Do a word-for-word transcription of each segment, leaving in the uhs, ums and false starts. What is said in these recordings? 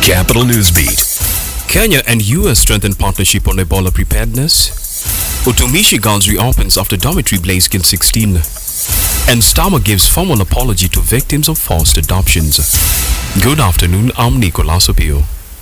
Capital Newsbeat. Kenya and U S strengthen partnership on Ebola preparedness. Utumishi Girls reopens after dormitory blaze kills sixteen. And Starmer gives formal apology to victims of forced adoptions. Good afternoon, I'm Nicolas Opio.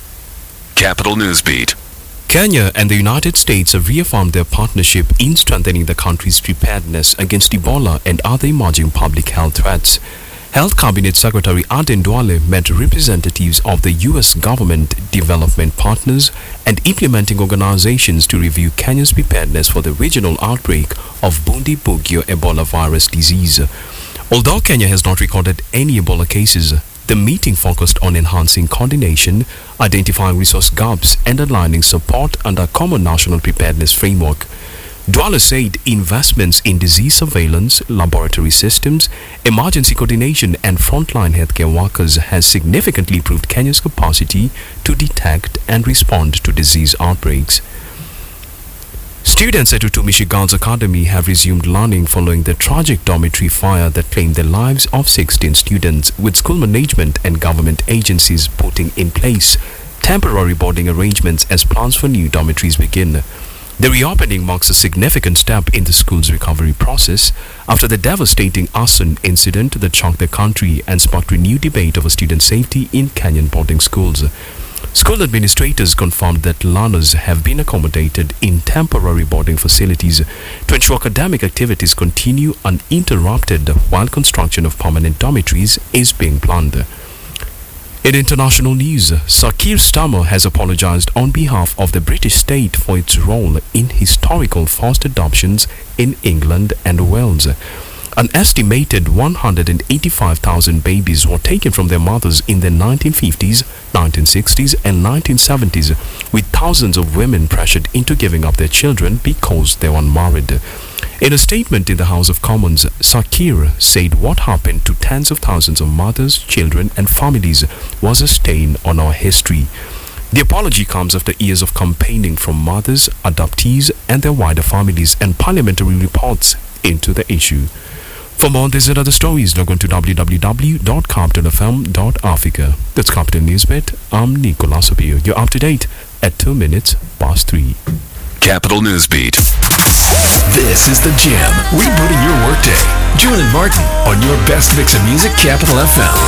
Capital Newsbeat. Kenya and the United States have reaffirmed their partnership in strengthening the country's preparedness against Ebola and other emerging public health threats. Health Cabinet Secretary Aden Duale met representatives of the U S government, development partners, and implementing organizations to review Kenya's preparedness for the regional outbreak of Bundibugyo Ebola virus disease. Although Kenya has not recorded any Ebola cases, the meeting focused on enhancing coordination, identifying resource gaps, and aligning support under a common national preparedness framework. Duale said investments in disease surveillance, laboratory systems, emergency coordination, and frontline healthcare workers has significantly improved Kenya's capacity to detect and respond to disease outbreaks. Students at Utumishi Girls Academy have resumed learning following the tragic dormitory fire that claimed the lives of sixteen students, with school management and government agencies putting in place temporary boarding arrangements as plans for new dormitories begin. The reopening marks a significant step in the school's recovery process after the devastating arson incident that shocked the country and sparked renewed debate over student safety in Kenyan boarding schools. School administrators confirmed that learners have been accommodated in temporary boarding facilities to ensure academic activities continue uninterrupted while construction of permanent dormitories is being planned. In international news, Sir Keir Starmer has apologized on behalf of the British state for its role in historical forced adoptions in England and Wales. An estimated one hundred eighty-five thousand babies were taken from their mothers in the nineteen fifties, nineteen sixties, and nineteen seventies, with thousands of women pressured into giving up their children because they were unmarried. In a statement in the House of Commons, Sir Keir said what happened to tens of thousands of mothers, children, and families was a stain on our history. The apology comes after years of campaigning from mothers, adoptees, and their wider families, and parliamentary reports into the issue. For more on this and other stories, log on to w w w dot capital f m dot africa. That's Capital Newsbeat. I'm Nicolas Opio. You're up to date at two minutes past three. Capital Newsbeat. This is The Jam, rebooting your workday. Julian Martin on your best mix of music, Capital F M.